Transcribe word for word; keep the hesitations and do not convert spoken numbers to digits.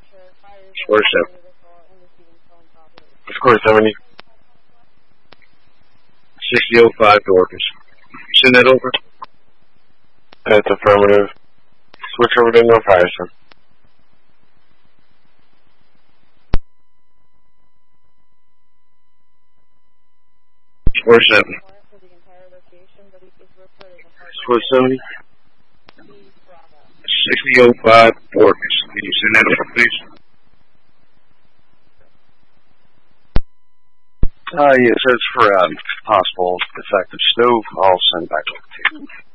Score seven. Score seventy. sixty oh five to Orcus. Send that over. That's affirmative. Switch over to North Harrison. Score seven. Score seventy. sixty oh five Orcus. Can you send that over, please? Uh, yes, it's for um, possible defective stove. I'll send back over to you.